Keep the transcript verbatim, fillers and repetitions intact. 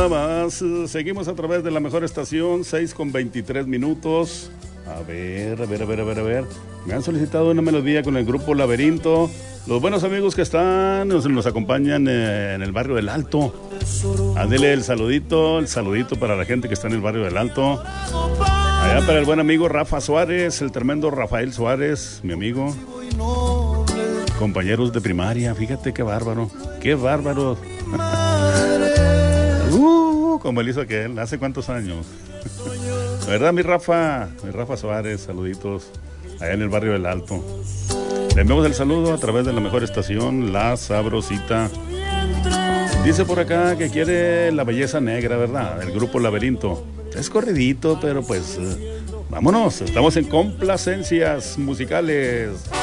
más. Seguimos a través de la mejor estación, seis con veintitrés minutos. A ver, a ver, a ver, a ver, a ver. Me han solicitado una melodía con el grupo Laberinto. Los buenos amigos que están, nos, nos acompañan eh, en el barrio del Alto. Ándele el saludito, el saludito para la gente que está en el barrio del Alto. Allá para el buen amigo Rafa Suárez, el tremendo Rafael Suárez, mi amigo. Compañeros de primaria, fíjate qué bárbaro, qué bárbaro. uh, como él hizo aquel, ¿hace cuántos años? ¿Verdad, mi Rafa? Mi Rafa Suárez, saluditos, allá en el barrio del Alto. Le enviamos el saludo a través de la mejor estación, La Sabrosita. Dice por acá que quiere La Belleza Negra, ¿verdad? El grupo Laberinto. Es corridito, pero pues, eh, vámonos, estamos en complacencias musicales.